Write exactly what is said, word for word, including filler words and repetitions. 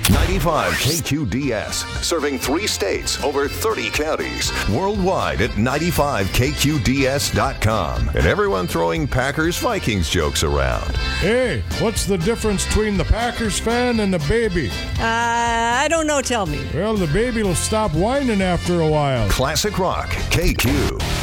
ninety-five K Q D S, serving three states, over thirty counties. Worldwide at ninety-five K Q D S dot com. And everyone throwing Packers-Vikings jokes around. Hey, what's the difference between the Packers fan and the baby? Uh, I don't know, tell me. Well, the baby will stop whining after a while. Classic Rock, K Q.